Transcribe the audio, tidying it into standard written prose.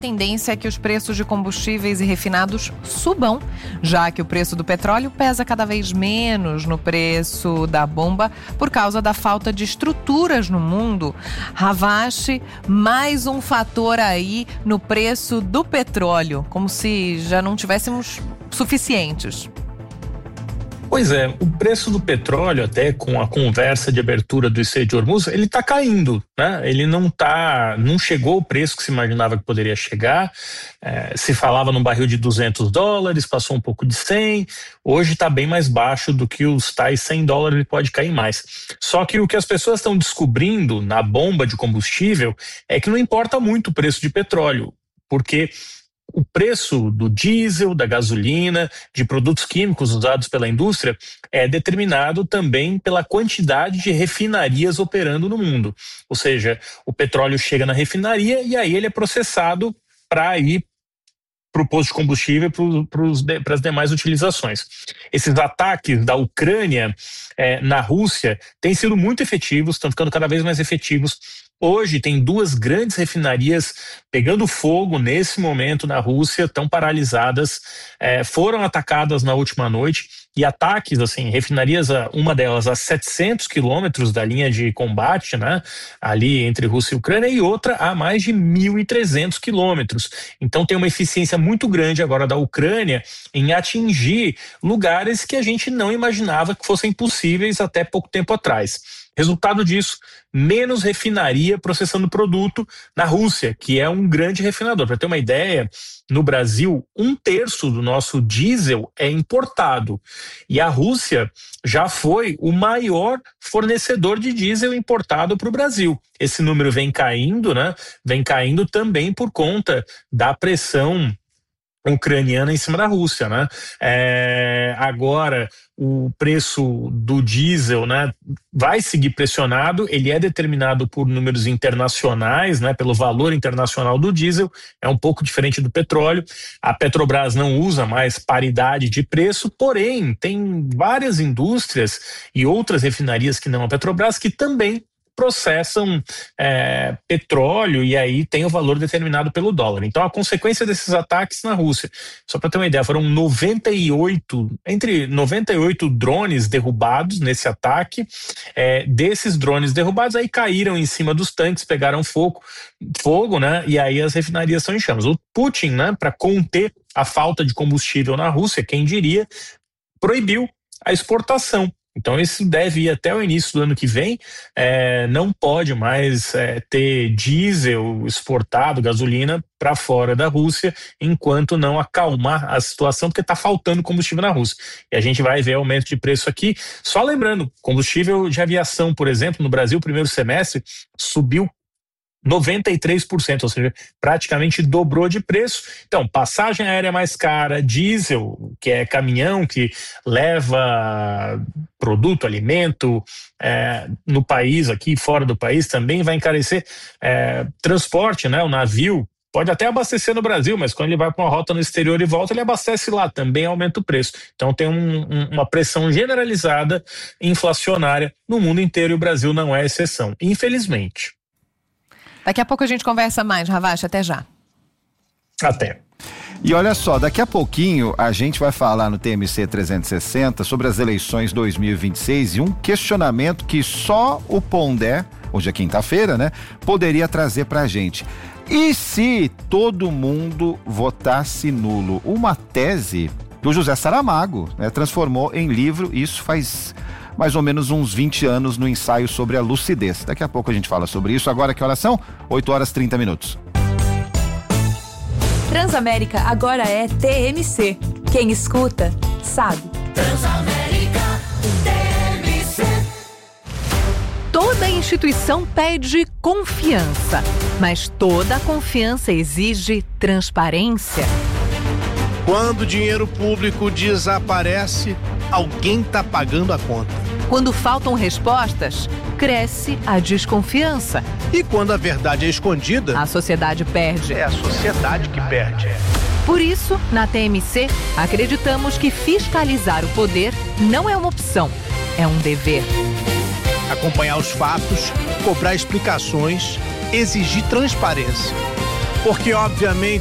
Tendência é que os preços de combustíveis e refinados subam, já que o preço do petróleo pesa cada vez menos no preço da bomba por causa da falta de estruturas no mundo. Ravache, mais um fator aí no preço do petróleo, como se já não tivéssemos suficientes. Pois é, o preço do petróleo, até com a conversa de abertura do Estreito de Hormuz, ele está caindo, né? Ele não chegou ao preço que se imaginava que poderia chegar. Se falava num barril de $200, passou um pouco de 100, hoje está bem mais baixo do que os tais $100, ele pode cair mais. Só que o que as pessoas estão descobrindo na bomba de combustível é que não importa muito o preço de petróleo, porque o preço do diesel, da gasolina, de produtos químicos usados pela indústria é determinado também pela quantidade de refinarias operando no mundo. Ou seja, o petróleo chega na refinaria e aí ele é processado para ir para o posto de combustível e para as demais utilizações. Esses ataques da Ucrânia na Rússia têm sido muito efetivos, estão ficando cada vez mais efetivos. Hoje tem 2 grandes refinarias pegando fogo nesse momento na Rússia, estão paralisadas, foram atacadas na última noite, e ataques, assim, refinarias, uma delas a 700 quilômetros da linha de combate, né, ali entre Rússia e Ucrânia, e outra a mais de 1.300 quilômetros. Então tem uma eficiência muito grande agora da Ucrânia em atingir lugares que a gente não imaginava que fossem possíveis até pouco tempo atrás. Resultado disso, menos refinaria processando produto na Rússia, que é um grande refinador. Para ter uma ideia, no Brasil, 1/3 do nosso diesel é importado. E a Rússia já foi o maior fornecedor de diesel importado para o Brasil. Esse número vem caindo, né? Vem caindo também por conta da pressão ucraniana em cima da Rússia, né? Agora o preço do diesel, né, vai seguir pressionado. Ele é determinado por números internacionais, né, pelo valor internacional do diesel, é um pouco diferente do petróleo. A Petrobras não usa mais paridade de preço, porém tem várias indústrias e outras refinarias que não a Petrobras que também processam petróleo, e aí tem o valor determinado pelo dólar. Então a consequência desses ataques na Rússia, só para ter uma ideia, foram entre 98 drones derrubados nesse ataque. Desses drones derrubados aí caíram em cima dos tanques, pegaram fogo, né? E aí as refinarias estão em chamas. O Putin, né, para conter a falta de combustível na Rússia, quem diria, proibiu a exportação. Então isso deve ir até o início do ano que vem. Não pode mais ter diesel exportado, gasolina, para fora da Rússia, enquanto não acalmar a situação, porque está faltando combustível na Rússia. E a gente vai ver aumento de preço aqui. Só lembrando, combustível de aviação, por exemplo, no Brasil, o primeiro semestre subiu 93%, ou seja, praticamente dobrou de preço. Então, passagem aérea mais cara, diesel, que é caminhão que leva produto, alimento no país, aqui fora do país, também vai encarecer. Transporte, né, o navio pode até abastecer no Brasil, mas quando ele vai para uma rota no exterior e volta, ele abastece lá, também aumenta o preço. Então tem uma pressão generalizada inflacionária no mundo inteiro, e o Brasil não é exceção, infelizmente. Daqui a pouco a gente conversa mais, Ravache, até já. Até. E olha só, daqui a pouquinho a gente vai falar no TMC 360 sobre as eleições 2026 e um questionamento que só o Pondé, hoje é quinta-feira, né, poderia trazer pra gente. E se todo mundo votasse nulo? Uma tese que o José Saramago, né, transformou em livro, isso faz mais ou menos uns 20 anos, no ensaio sobre a lucidez. Daqui a pouco a gente fala sobre isso. Agora que horas são? 8h30. Transamérica agora é TMC. Quem escuta, sabe. Transamérica TMC. Toda instituição pede confiança, mas toda confiança exige transparência. Quando o dinheiro público desaparece, alguém está pagando a conta. Quando faltam respostas, cresce a desconfiança. E quando a verdade é escondida, a sociedade perde. É a sociedade que perde. Por isso, na TMC, acreditamos que fiscalizar o poder não é uma opção, é um dever. Acompanhar os fatos, cobrar explicações, exigir transparência. porque obviamente